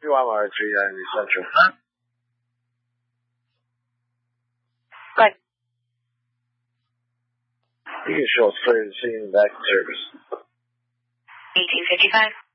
51 miles 390 Central. Right. You can show us clear to see in the back of service. 1855.